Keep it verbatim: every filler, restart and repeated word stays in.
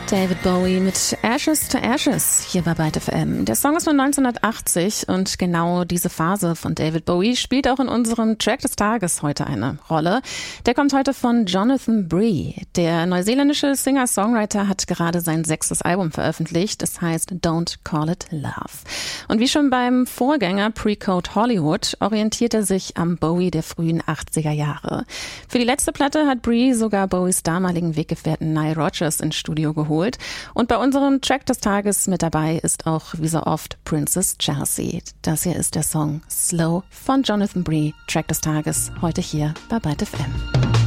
David Bowie mit Ashes to Ashes hier bei Byte F M. Der Song ist von neunzehnhundertachtzig und genau diese Phase von David Bowie spielt auch in unserem Track des Tages heute eine Rolle. Der kommt heute von Jonathan Bree. Der neuseeländische Singer-Songwriter hat gerade sein sechstes Album veröffentlicht. Es heißt Don't Call It Love. Und wie schon beim Vorgänger Pre-Code Hollywood orientiert er sich am Bowie der frühen achtziger Jahre. Für die letzte Platte hat Bree sogar Bowies damaligen Weggefährten Nile Rodgers ins Studio geholt. Und bei unserem Track des Tages mit dabei ist auch wie so oft Princess Chelsea. Das hier ist der Song Slow von Jonathan Bree. Track des Tages heute hier bei Byte F M.